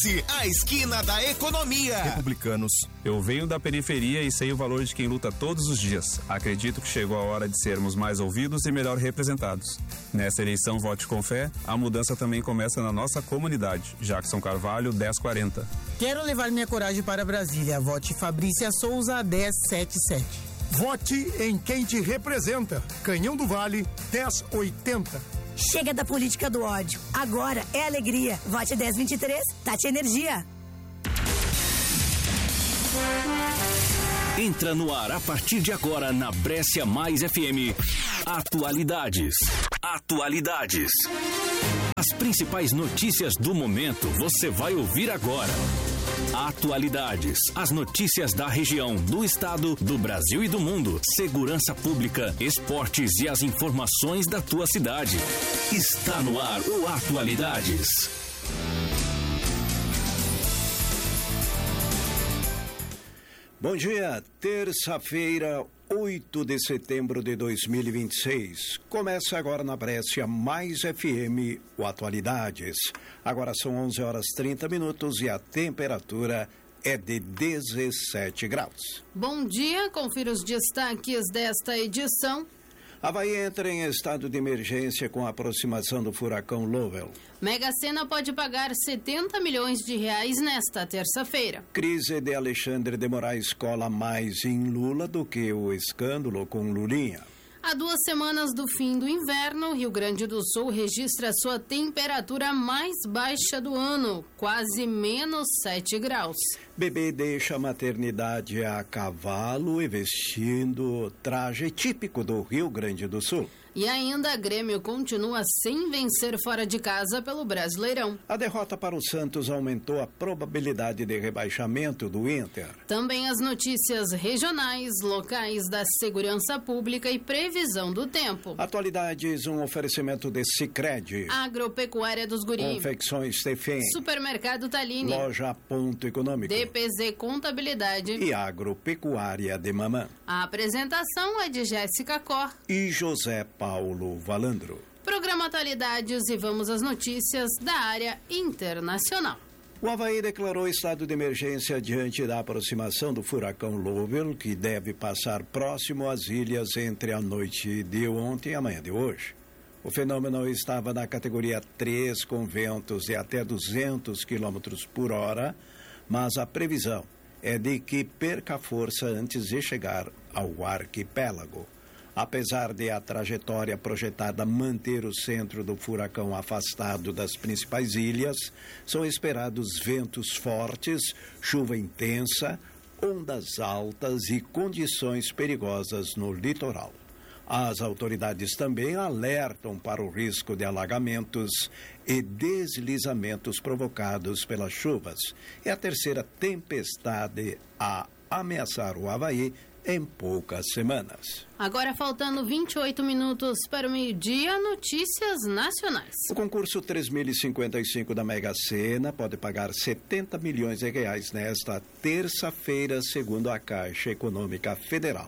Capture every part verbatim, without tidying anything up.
Residense, a esquina da economia. Republicanos. Eu venho da periferia e sei o valor de quem luta todos os dias. Acredito que chegou a hora de sermos mais ouvidos e melhor representados. Nessa eleição, vote com fé. A mudança também começa na nossa comunidade. Jackson Carvalho, dez quarenta. Quero levar minha coragem para Brasília. Vote Fabrícia Souza, dez setenta e sete. Vote em quem te representa. Canhão do Vale, dez oitenta. Chega da política do ódio. Agora é alegria. Vote dez vinte e três, Tati Energia. Entra no ar a partir de agora na Brescia Mais F M. Atualidades. Atualidades. As principais notícias do momento você vai ouvir agora. Atualidades. As notícias da região, do estado, do Brasil e do mundo. Segurança pública, esportes e as informações da tua cidade. Está no ar o Atualidades. Bom dia, terça-feira, oito de setembro de dois mil e vinte e seis. Começa agora na Brescia Mais F M, o Atualidades. Agora são onze horas e trinta minutos e a temperatura é de dezessete graus. Bom dia, confira os destaques desta edição. Havaí entra em estado de emergência com a aproximação do furacão Lovell. Mega Sena pode pagar setenta milhões de reais nesta terça-feira. Crise de Alexandre de Moraes cola mais em Lula do que o escândalo com Lulinha. Há duas semanas do fim do inverno, Rio Grande do Sul registra sua temperatura mais baixa do ano, quase menos sete graus. Bebê deixa a maternidade a cavalo e vestindo traje típico do Rio Grande do Sul. E ainda, Grêmio continua sem vencer fora de casa pelo Brasileirão. A derrota para o Santos aumentou a probabilidade de rebaixamento do Inter. Também as notícias regionais, locais da segurança pública e previsão do tempo. Atualidades, um oferecimento de Sicredi. Agropecuária dos Guri. Confecções Tefém. Supermercado Talini. Loja Ponto Econômico. D P Z Contabilidade. E Agropecuária de Mamã. A apresentação é de Jéssica Cor e José Paulo Valandro. Programa Atualidades e vamos às notícias da área internacional. O Havaí declarou estado de emergência diante da aproximação do furacão Lovell, que deve passar próximo às ilhas entre a noite de ontem e a manhã de hoje. O fenômeno estava na categoria três, com ventos de até duzentos quilômetros por hora, mas a previsão é de que perca força antes de chegar ao arquipélago. Apesar de a trajetória projetada manter o centro do furacão afastado das principais ilhas, são esperados ventos fortes, chuva intensa, ondas altas e condições perigosas no litoral. As autoridades também alertam para o risco de alagamentos e deslizamentos provocados pelas chuvas. É a terceira tempestade a ameaçar o Havaí em poucas semanas. Agora, faltando vinte e oito minutos para o meio-dia, notícias nacionais. O concurso três mil e cinquenta e cinco da Mega Sena pode pagar setenta milhões de reais nesta terça-feira, segundo a Caixa Econômica Federal.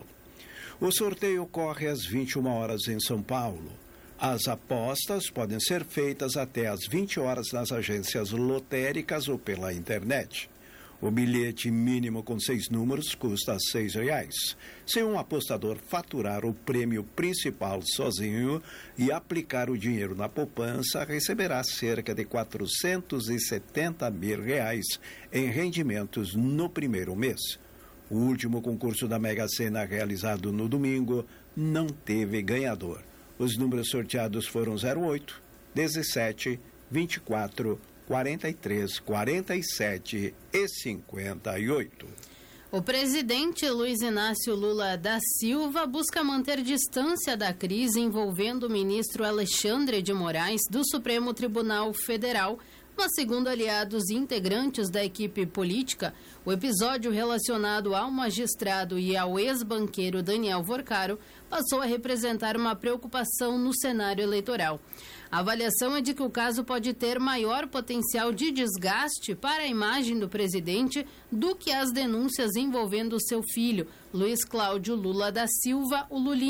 O sorteio ocorre às vinte e uma horas em São Paulo. As apostas podem ser feitas até às vinte horas nas agências lotéricas ou pela internet. O bilhete mínimo com seis números custa seis reais. Se um apostador faturar o prêmio principal sozinho e aplicar o dinheiro na poupança, receberá cerca de quatrocentos e setenta mil reais em rendimentos no primeiro mês. O último concurso da Mega Sena, realizado no domingo, não teve ganhador. Os números sorteados foram zero oito, dezessete, vinte e quatro, quarenta e três, quarenta e sete e cinquenta e oito. O presidente Luiz Inácio Lula da Silva busca manter distância da crise envolvendo o ministro Alexandre de Moraes do Supremo Tribunal Federal. Mas, segundo aliados e integrantes da equipe política, o episódio relacionado ao magistrado e ao ex-banqueiro Daniel Vorcaro passou a representar uma preocupação no cenário eleitoral. A avaliação é de que o caso pode ter maior potencial de desgaste para a imagem do presidente do que as denúncias envolvendo seu filho, Luiz Cláudio Lula da Silva, o Lulinha,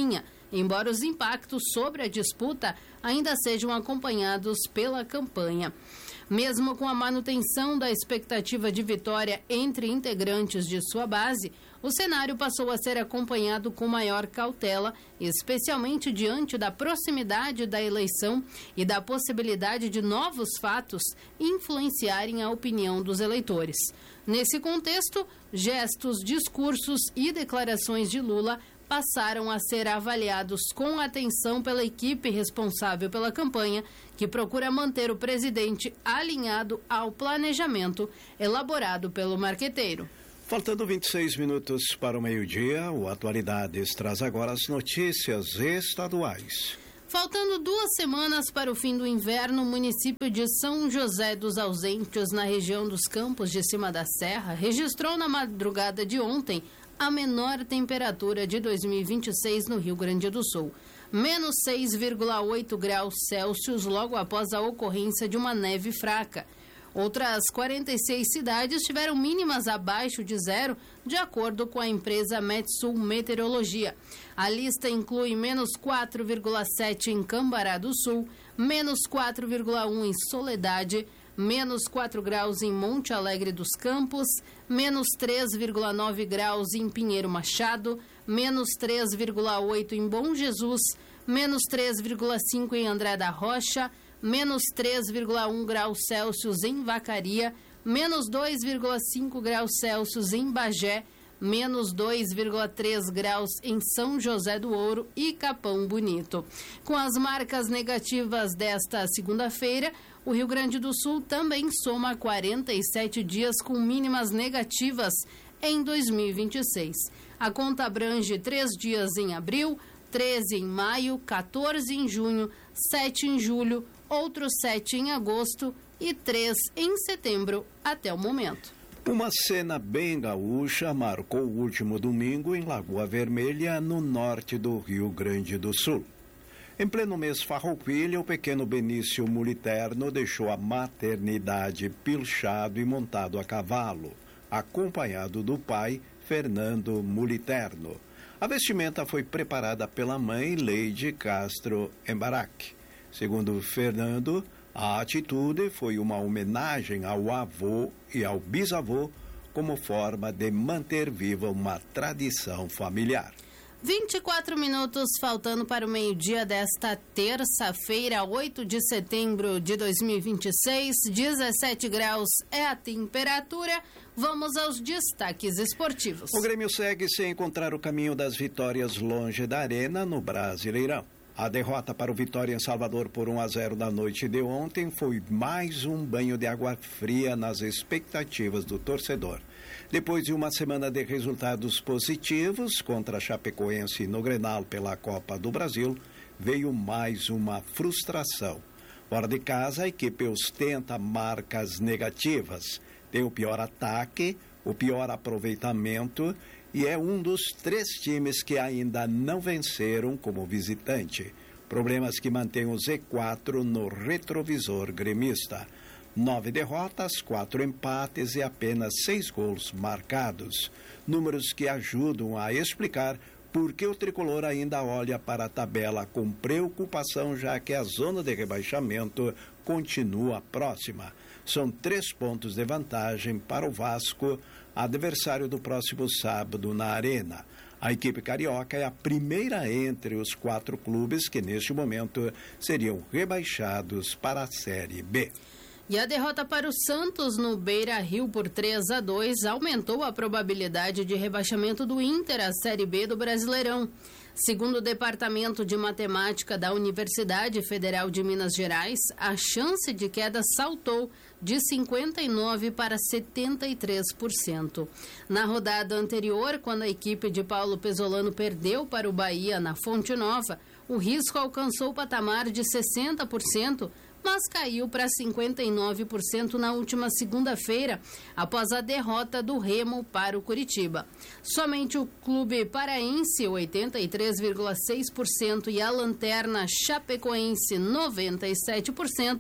embora os impactos sobre a disputa ainda sejam acompanhados pela campanha. Mesmo com a manutenção da expectativa de vitória entre integrantes de sua base, o cenário passou a ser acompanhado com maior cautela, especialmente diante da proximidade da eleição e da possibilidade de novos fatos influenciarem a opinião dos eleitores. Nesse contexto, gestos, discursos e declarações de Lula passaram a ser avaliados com atenção pela equipe responsável pela campanha, que procura manter o presidente alinhado ao planejamento elaborado pelo marqueteiro. Faltando vinte e seis minutos para o meio-dia, o Atualidades traz agora as notícias estaduais. Faltando duas semanas para o fim do inverno, o município de São José dos Ausentes, na região dos Campos de Cima da Serra, registrou na madrugada de ontem a menor temperatura de dois mil e vinte e seis no Rio Grande do Sul, menos seis vírgula oito graus Celsius logo após a ocorrência de uma neve fraca. Outras quarenta e seis cidades tiveram mínimas abaixo de zero, de acordo com a empresa Metsul Meteorologia. A lista inclui menos quatro vírgula sete em Cambará do Sul, menos quatro vírgula um em Soledade, menos quatro graus em Monte Alegre dos Campos, menos três vírgula nove graus em Pinheiro Machado, menos três vírgula oito em Bom Jesus, menos três vírgula cinco em André da Rocha, menos três vírgula um graus Celsius em Vacaria, menos dois vírgula cinco graus Celsius em Bagé, menos dois vírgula três graus em São José do Ouro e Capão Bonito. Com as marcas negativas desta segunda-feira, o Rio Grande do Sul também soma quarenta e sete dias com mínimas negativas em dois mil e vinte e seis. A conta abrange três dias em abril, treze em maio, quatorze em junho, sete em julho, outros sete em agosto e três em setembro até o momento. Uma cena bem gaúcha marcou o último domingo em Lagoa Vermelha, no norte do Rio Grande do Sul. Em pleno mês farroupilha, o pequeno Benício Muliterno deixou a maternidade pilchado e montado a cavalo, acompanhado do pai, Fernando Muliterno. A vestimenta foi preparada pela mãe, Leide Castro Embaraque. Segundo Fernando, a atitude foi uma homenagem ao avô e ao bisavô como forma de manter viva uma tradição familiar. vinte e quatro minutos faltando para o meio-dia desta terça-feira, oito de setembro de dois mil e vinte e seis, dezessete graus é a temperatura. Vamos aos destaques esportivos. O Grêmio segue sem encontrar o caminho das vitórias longe da Arena no Brasileirão. A derrota para o Vitória em Salvador por um a zero na noite de ontem foi mais um banho de água fria nas expectativas do torcedor. Depois de uma semana de resultados positivos contra a Chapecoense no Grenal pela Copa do Brasil, veio mais uma frustração. Fora de casa, a equipe ostenta marcas negativas. Tem o pior ataque, o pior aproveitamento e é um dos três times que ainda não venceram como visitante. Problemas que mantêm o Z quatro no retrovisor gremista. Nove derrotas, quatro empates e apenas seis gols marcados. Números que ajudam a explicar por que o tricolor ainda olha para a tabela com preocupação, já que a zona de rebaixamento continua próxima. São três pontos de vantagem para o Vasco, adversário do próximo sábado na Arena. A equipe carioca é a primeira entre os quatro clubes que, neste momento, seriam rebaixados para a Série B. E a derrota para o Santos no Beira-Rio por três a dois aumentou a probabilidade de rebaixamento do Inter à Série B do Brasileirão. Segundo o Departamento de Matemática da Universidade Federal de Minas Gerais, a chance de queda saltou de cinquenta e nove por cento para setenta e três por cento. Na rodada anterior, quando a equipe de Paulo Pesolano perdeu para o Bahia na Fonte Nova, o risco alcançou o patamar de sessenta por cento, mas caiu para cinquenta e nove por cento na última segunda-feira, após a derrota do Remo para o Curitiba. Somente o clube paraense, oitenta e três vírgula seis por cento, e a lanterna chapecoense, noventa e sete por cento,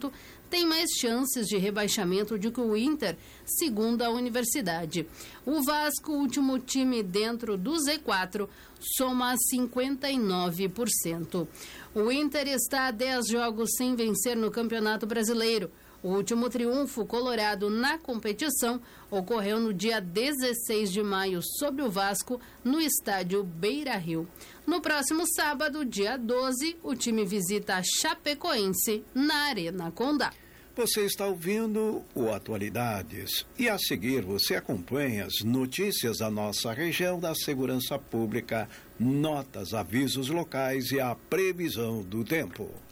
tem mais chances de rebaixamento do que o Inter, segundo a universidade. O Vasco, último time dentro do Z quatro, soma cinquenta e nove por cento. O Inter está a dez jogos sem vencer no Campeonato Brasileiro. O último triunfo colorado na competição ocorreu no dia dezesseis de maio sobre o Vasco, no estádio Beira-Rio. No próximo sábado, dia doze, o time visita a Chapecoense na Arena Condá. Você está ouvindo o Atualidades e a seguir você acompanha as notícias da nossa região, da segurança pública, notas, avisos locais e a previsão do tempo.